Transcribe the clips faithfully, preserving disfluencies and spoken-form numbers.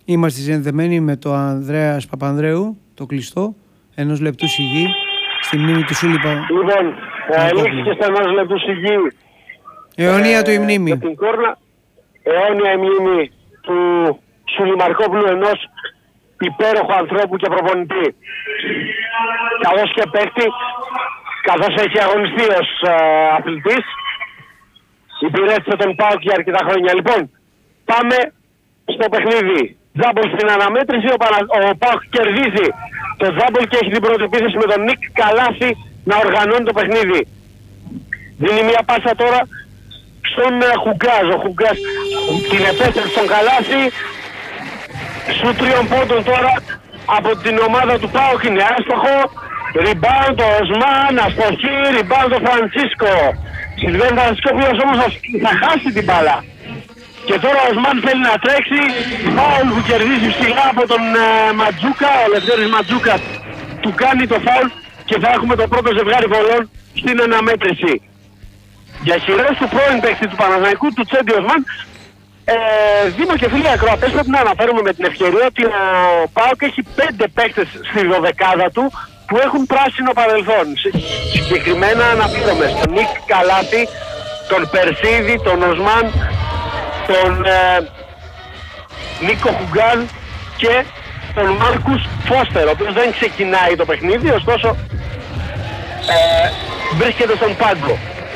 Είμαστε συνδεμένοι με το Ανδρέας Παπανδρέου, το κλειστό, ενός λεπτού σιγή, στη μνήμη του Σούληπα. Λοιπόν, λήξηκε σε ενός λεπτού σιγή. Αιώνια του η μνήμη. Με την κόρνα, αιώνια η μνήμη του Σουλημαρκόπουλου, ενός υπέροχου ανθρώπου και προπονητή. Καθώς και παίκτη, καθώς έχει αγωνιστεί ως ε, αθλητής, υπηρέτησε τον ΠΑΟΚ για αρκετά χρόνια. Λοιπόν, πάμε στο παιχνίδι. Τζάμπολ στην αναμέτρηση, ο, Πανα... ο ΠΑΟΚ κερδίζει το Τζάμπολ και έχει την πρώτη επίθεση με τον Νίκ Καλάθη να οργανώνει το παιχνίδι. Δίνει μια πάσα τώρα στον uh, Χουγκάζ. Ο Χουγκάζ την επέστρεψε στον Καλάθη. Σου τριών πόντων τώρα από την ομάδα του ΠΑΟΚ είναι άστοχο. Rebound το Οσμάν, αστοχή, rebound το Φρανσίσκο. Σιλβέν Φρανσίσκο όμως θα χάσει την μπάλα. Και τώρα ο Οσμάν θέλει να τρέξει. Φάουλ που κερδίζει ψηλά από τον uh, Ματζούκα. Ο Λευτέρης Ματζούκα του κάνει το φάουλ και θα έχουμε το πρώτο ζευγάρι βολών στην αναμέτρηση. Για χειρές του πρώην παίκτη του Παναθηναϊκού, του Τσέντι Οσμάν, ε, Δήμο και φίλοι ακροατές, πρέπει να αναφέρουμε με την ευκαιρία ότι ο ΠΑΟΚ έχει πέντε παίκτες στη δωδεκάδα του που έχουν πράσινο παρελθόν. Συγκεκριμένα αναφέρομαι στον Νίκ Καλάθη, τον Περσίδη, τον Οσμάν, τον ε, Νίκο Χουγκάζ και τον Μάρκους Φώστερ, ο οποίος δεν ξεκινάει το παιχνίδι, ωστόσο ε, βρίσκεται στον πάγκο.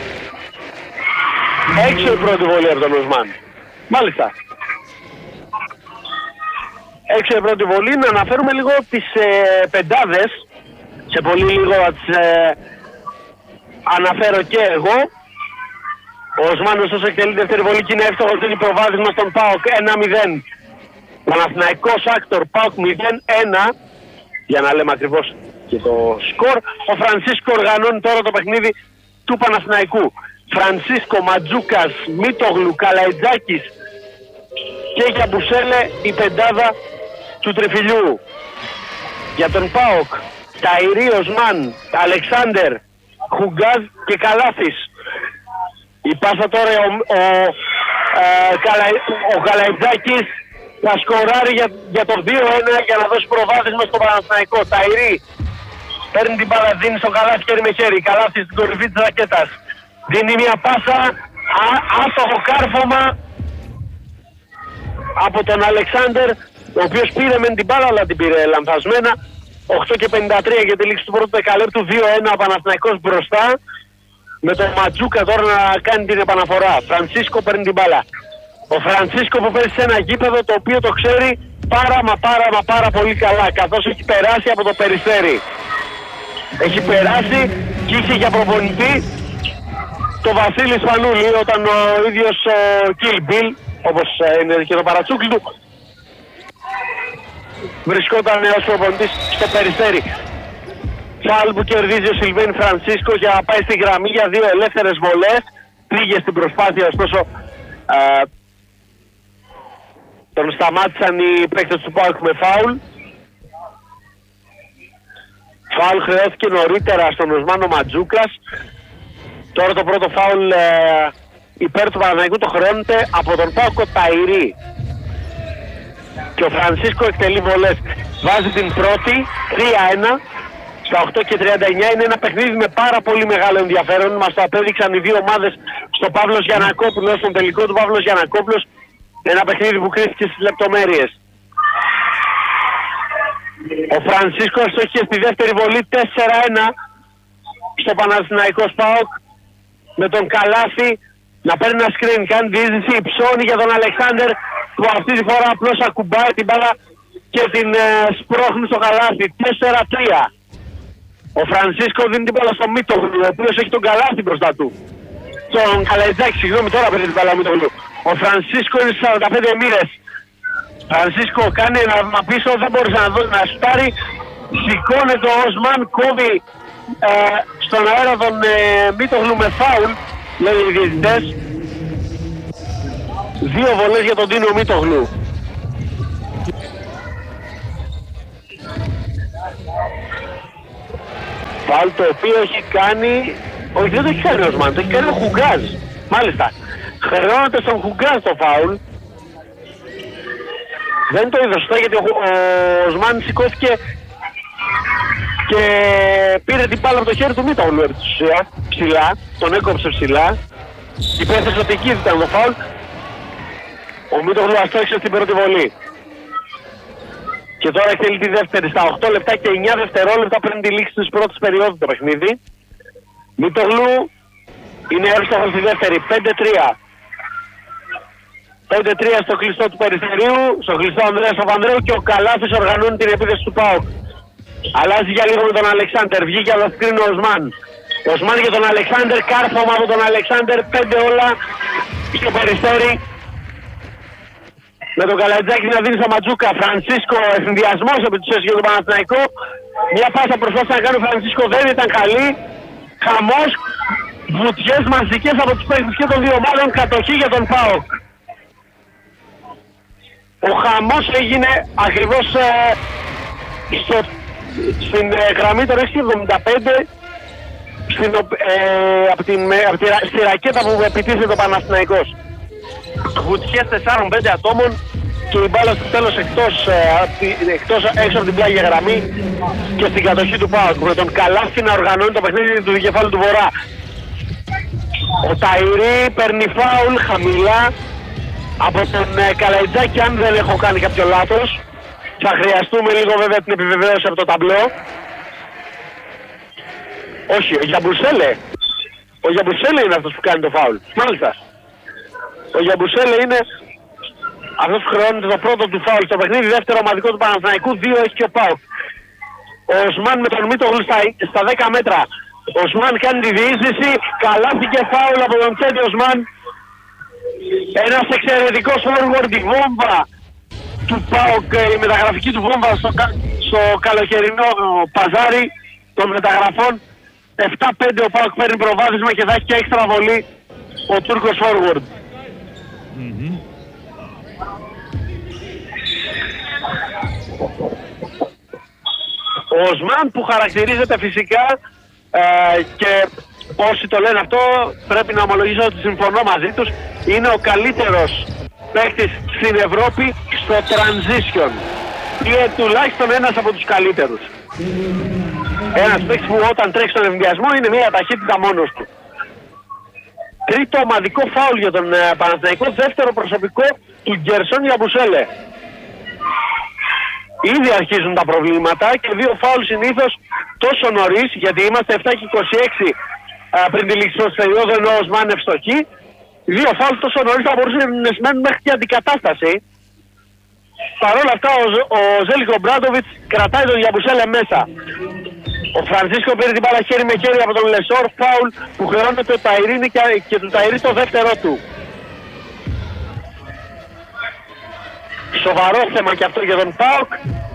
Έξω η πρώτη βολή από τον Οσμάν. Μάλιστα. Έξω η πρώτη βολή. Να αναφέρουμε λίγο τις ε, πεντάδες. Σε πολύ λίγο θα τις ε, αναφέρω και εγώ. Ο Οσμάν ωστόσο εκτελεί δεύτερη βολή και είναι εύστοχος, δίνει προβάδισμα στον ΠΑΟΚ ένα μηδέν. Παναθηναϊκός Άκτορ ΠΑΟΚ μηδέν ένα. Για να λέμε ακριβώς και το σκορ. Ο Φρανσίσκο οργανώνει τώρα το παιχνίδι του Παναθηναϊκού. Φρανσίσκο, Ματζούκας, Μίτογλου, Καλαϊτζάκης και για Μπουσέλε η πεντάδα του τριφυλιού. Για τον ΠΑΟΚ, Ταϊρή, Οσμάν, Αλεξάνδερ, Χουγκάζ και Καλάθης. Η πάσα τώρα ο, ο, ε, Καλα, ο Καλαϊτζάκης θα σκοράρει για, για το δύο ένα για να δώσει προβάδισμα στο Παναθηναϊκό. Ταϊρή παίρνει την μπάλα, δίνει στον Καλάθη χέρι με χέρι. Καλάθης στην κορυφή της ρακέτας. Δίνει μια πάσα, άστοχο κάρφωμα από τον Αλεξάνδερ, ο οποίος πήρε με την μπάλα αλλά την πήρε λανθασμένα. οκτώ και πενήντα τρία για τη λήξη του πρώτου δεκαλέπτου, δύο ένα ο Παναθηναϊκός μπροστά. Με τον Ματζούκα τώρα να κάνει την επαναφορά. Φρανσίσκο παίρνει την μπάλα. Ο Φρανσίσκο που παίρνει σε ένα γήπεδο το οποίο το ξέρει πάρα μα πάρα μα πάρα πολύ καλά, καθώς έχει περάσει από το Περιστέρι. Έχει περάσει και είχε για προπονητή το Βασίλη Σπανούλη όταν ο ίδιος ο Kill Bill, όπως είναι και το παρατσούκλι του, βρισκόταν ως προπονητής στο Περιστέρι. Φάουλ που κερδίζει ο Σιλβέν Φρανσίσκο για να πάει στη γραμμή για δύο ελεύθερες βολές. Πήγε στην προσπάθεια, ωστόσο ε, τον σταμάτησαν οι παίκτες του ΠΑΟΚ με φάουλ. Φάουλ χρειώθηκε νωρίτερα στον Οσμάνο Ματζούκας. Τώρα το πρώτο φάουλ ε, υπέρ του Παναθηναϊκού το χρεώνεται από τον ΠΑΟΚ Ταϊρή. Και ο Φρανσίσκο εκτελεί βολές. Βάζει την πρώτη, τρία ένα. Στα οκτώ και τριάντα εννιά είναι ένα παιχνίδι με πάρα πολύ μεγάλο ενδιαφέρον. Μας το απέδειξαν οι δύο ομάδες στο Παύλος Γιαννακόπουλος, στον τελικό του Παύλος Γιαννακόπουλος. Ένα παιχνίδι που κρίθηκε στις λεπτομέρειες. Ο Φρανσίσκος το είχε στη δεύτερη βολή τέσσερα ένα στο Παναθηναϊκό ΠΑΟΚ. Με τον Καλάθη να παίρνει ένα screen, κάνει διείσδυση, υψώνει για τον Αλεξάνδερ που αυτή τη φορά απλώς ακουμπάει την μπάλα και την ε, σπρώχνει στο Καλάθη. τέσσερα τρία. Ο Φρανσίσκο δίνει την μπάλα στο Μίτογλου, ο οποίος έχει τον Καλάθη μπροστά του. Τον Καλαϊτζάκη, συγγνώμη, τώρα παίρνει την μπάλα Μίτογλου. Ο Φρανσίσκο είναι στις σαράντα πέντε μοίρες. Φρανσίσκο κάνει ένα πίσω, δεν μπορούσε να, δώσει, να σπάρει. Σηκώνεται ο Οσμάν, κόβει ε, στον αέρα τον ε, Μίτογλου με φάουλ, λένε οι διαιτητές. Δύο βολές για τον Τίνο Μίτογλου. Φάουλ το οποίο έχει κάνει, όχι δεν το έχει κάνει ο Οσμάν, το έχει κάνει ο Χουγκάζ. Μάλιστα, χρεώνεται στον Χουγκάζ το φάουλ. Δεν το είδα σωστά γιατί ο, ο Οσμάν σηκώθηκε και πήρε την μπάλα από το χέρι του Μίτογλου ψηλά, τον έκοψε ψηλά. Υπέθεσε ότι εκεί ήταν το φάουλ. Ο Μίτογλου αστόχησε στην πρώτη βολή. Και τώρα εκτελεί τη δεύτερη στα οκτώ λεπτά και εννιά δευτερόλεπτα πριν τη λήξη της πρώτης περίοδου το παιχνίδι. Μίτογλου είναι εύστοχος στη δεύτερη, πέντε τρία. πέντε τρία στο κλειστό του Περιστερίου, στο κλειστό Ανδρέας Παπανδρέου και ο Καλάθης οργανώνει την επίθεση του ΠΑΟΚ. Αλλάζει για λίγο με τον Αλεξάνδερ, βγήκε από το σκριν ο Οσμάν. Οσμάν για τον Αλεξάνδερ, κάρφωμα από τον Αλεξάνδερ, πέντε όλα στο Περιστέρι. Με τον Καλατζάκη να δίνει στο Ματζούκα, Φρανσίσκο ευθυνδιασμός επί του έσχε για τον Παναθηναϊκό. Μια πάσα προσπάθησε να κάνει ο Φρανσίσκο, δεν ήταν καλή. Χαμός, βουτιές μαζικές από τους παίκτες και των δύο ομάδων, κατοχή για τον ΠΑΟΚ. Ο χαμός έγινε ακριβώς ε, στο, στην ε, γραμμή των έξι εβδομήντα πέντε στην, ε, από την, ε, από τη, στη ρακέτα που επιτίθεται ο Παναθηναϊκός. Βουτιές τεσσάρων πέντε ατόμων και η μπάλα στο τέλος εκτός, ε, εκτός έξω από την πλάγια γραμμή και στην κατοχή του ΠΑΟΚ με τον Καλάθη να οργανώνει το παιχνίδι του δικεφάλου του Βορρά. Ο Ταϊρή παίρνει φάουλ χαμηλά από τον ε, Καλαϊτζάκη, αν δεν έχω κάνει κάποιο λάθος. Θα χρειαστούμε λίγο βέβαια την επιβεβαίωση από το ταμπλό. Όχι, ο Γιαμπουσέλε. Ο Γιαμπουσέλε είναι αυτός που κάνει το φάουλ. Μάλιστα. Ο Γιαμπουσέλε είναι αυτός που χρεώνεται το πρώτο του φάουλ στο παιχνίδι, δεύτερο ομαδικό του Παναθηναϊκού, δύο έχει και ο ΠΑΟΚ. Ο Οσμάν με τον Μίτογλου στα, στα δέκα μέτρα. Ο Οσμάν κάνει τη διείσδυση, καλάθηκε φάουλ από τον Τσέντι Οσμάν. Ένας εξαιρετικός forward, η βόμβα του ΠΑΟΚ, η μεταγραφική του βόμβα στο, στο καλοκαιρινό παζάρι των μεταγραφών. επτά πέντε ο ΠΑΟΚ παίρνει προβάδισμα και θα έχει και έξτρα βολή ο Τούρκος forward. Mm-hmm. Ο Οσμάν που χαρακτηρίζεται φυσικά ε, και όσοι το λένε αυτό πρέπει να ομολογήσω ότι συμφωνώ μαζί τους, είναι ο καλύτερος παίκτης στην Ευρώπη στο transition ή τουλάχιστον ένας από τους καλύτερους. Ένας παίκτης που όταν τρέχει στον ευθυνδιασμό είναι μια ταχύτητα μόνος του. Τρίτο ομαδικό φάουλ για τον ε, Παναθηναϊκό, δεύτερο προσωπικό του Γκερσόν Γιαμπουσέλε. Ήδη αρχίζουν τα προβλήματα και δύο φάουλ συνήθως τόσο νωρίς, γιατί είμαστε επτά και είκοσι έξι α, πριν τη λήξη της περίοδου, ενώ ο Οσμάν ευστοχή. Δύο φάουλ τόσο νωρίς θα μπορούσαν να σημαίνουν μέχρι και αντικατάσταση. Παρ' όλα αυτά ο, ο Ζέλικο Μπράντοβιτς κρατάει τον Γιαμπουσέλε μέσα. Ο Φρανσίσκο πήρε την μπάλα χέρι με χέρι από τον Λεσόρ, φάουλ που χρεώνεται το Ταϊρίνη και, και του Ταϊρή το δεύτερο του. Σοβαρό θέμα και αυτό για τον ΠΑΟΚ.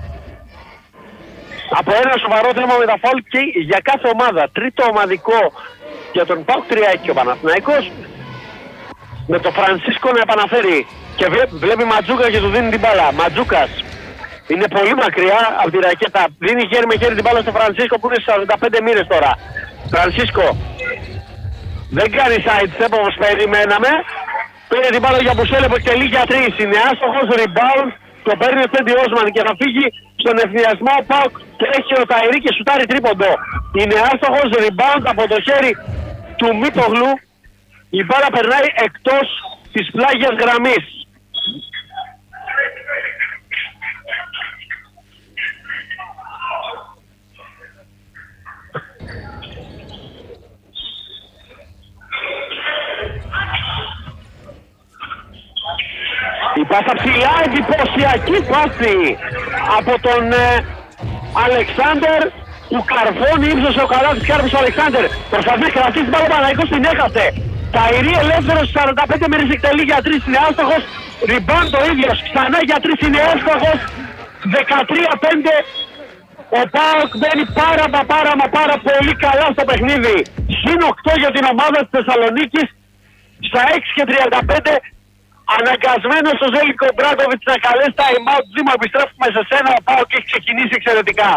Από ένα σοβαρό θέμα με τα φάουλ και για κάθε ομάδα. Τρίτο ομαδικό για τον ΠΑΟΚ, τρία έχει ο Παναθηναϊκός. Με τον Φρανσίσκο να επαναφέρει και βλέπει, βλέπει Ματζούκα και του δίνει την μπάλα. Ματζούκας είναι πολύ μακριά από τη ρακέτα. Δίνει χέρι με χέρι την μπάλα στο Φρανσίσκο που είναι σαράντα πέντε μοίρες τώρα. Φρανσίσκο δεν κάνει side step όπως περιμέναμε. Πήρε την μπάλα για Μπουσέλε που εκτελεί για τρεις. Είναι άστοχος, rebound. Το παίρνει ο Τσέντι Όσμαν και θα φύγει στον ευθυνιασμό. Ο ΠΑΟΚ τρέχει ο Ταϊρή και σουτάρει τρίποντο. Είναι άστοχος, rebound από το χέρι του Μίτογλου. Η μπάλα περνάει εκτός της πλάγιας γραμμής. Η πάσα ψηλά, εντυπωσιακή πάση από τον ε, Αλεξάνδερ που καρφώνει, ύψωσε ο Καλάθης και άρπησε ο Αλεξάνδερ. Προσπαθεί να κρατήσει την μπάλα, Παναθηναϊκός την έχασε. Ταϊρή ελεύθερος σαράντα πέντε μέρες εκτελεί για τρεις, είναι άστοχος. Ριμπάν το ίδιος, ξανά για τρεις, είναι άστοχος. δεκατρία πέντε. Ο ΠΑΟΚ μπαίνει πάρα μα πάρα μα πάρα πολύ καλά στο παιχνίδι. Συν οκτώ για την ομάδα της Θεσσαλονίκης στα έξι και τριάντα πέντε. Αναγκασμένος ο Ζέλικο Μπράντοβιτς να καλέσει time out. Δήμο, επιστρέφουμε σε σένα, ο ΠΑΟΚ έχει ξεκινήσει εξαιρετικά.